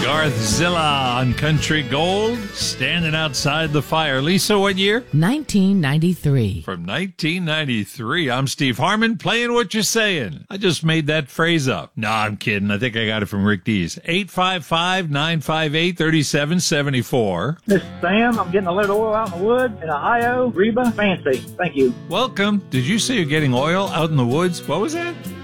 Garth Zilla on Country Gold, standing outside the fire. Lisa, what year? 1993. From 1993. I'm Steve Harmon, playing What You're Saying. I just made that phrase up. No, I'm kidding. I think I got it from Rick Dees. 855-958-3774. This is Sam. I'm getting a load of oil out in the woods in Ohio. Reba, fancy. Thank you. Welcome. Did you say you're getting oil out in the woods? What was that?